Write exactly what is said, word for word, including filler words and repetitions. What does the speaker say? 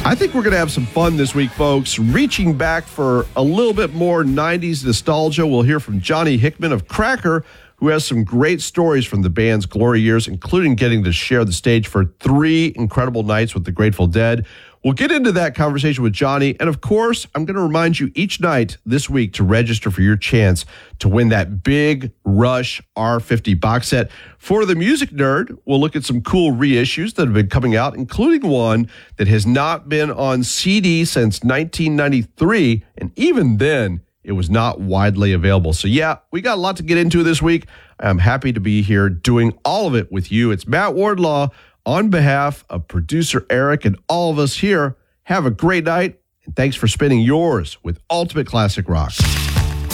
I think we're going to have some fun this week, folks. Reaching back for a little bit more nineties nostalgia, we'll hear from Johnny Hickman of Cracker, who has some great stories from the band's glory years, including getting to share the stage for three incredible nights with the Grateful Dead. We'll get into that conversation with Johnny. And of course, I'm going to remind you each night this week to register for your chance to win that big Rush R fifty box set. For the music nerd, we'll look at some cool reissues that have been coming out, including one that has not been on C D since nineteen ninety-three. And even then, it was not widely available. So yeah, we got a lot to get into this week. I'm happy to be here doing all of it with you. It's Matt Wardlaw on behalf of producer Eric and all of us here. Have a great night, and thanks for spending yours with Ultimate Classic Rock.